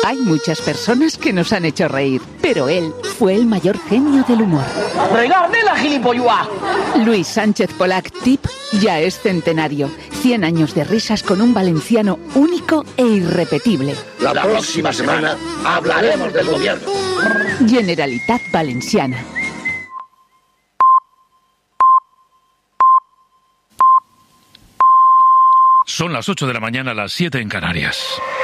Hay muchas personas que nos han hecho reír, pero él fue el mayor genio del humor. ¡Regarde la gilipollas! Luis Sánchez Polac Tip ya es centenario. 100 años de risas con un valenciano único e irrepetible. La próxima semana hablaremos del gobierno. Generalitat Valenciana. Son las 8 de la mañana, las 7 en Canarias.